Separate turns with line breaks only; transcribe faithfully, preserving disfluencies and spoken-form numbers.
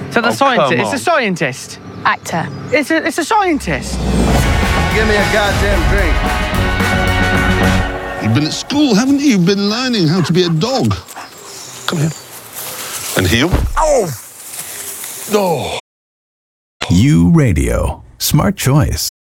So the
Oh,
scientist.
come
It's a
on.
scientist.
Actor.
It's a. It's a scientist.
Give me a goddamn drink.
You've been at school, haven't you? You've been learning how to be a dog. Come here. And heel.
Oh! Oh!
You Radio. Smart choice.